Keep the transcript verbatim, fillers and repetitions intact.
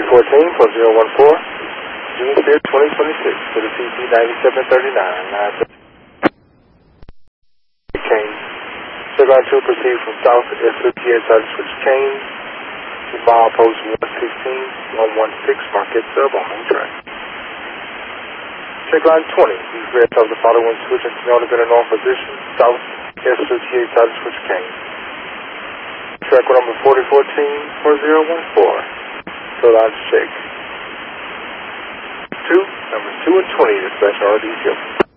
fourteen, four zero one four, June fifth, twenty twenty-six, to the T C ninety-seven thirty-nine, nine change. Check-on two, proceed from south S fifty-eight, side switch change. To mile post one sixteen, one one six, market sub on home track. Check line twenty, these red of the following switch into the north position, south S fifty-eight, side switch change. Track number forty fourteen, four zero one four, so line check. Two, numbers two and twenty, dispatch R D Q.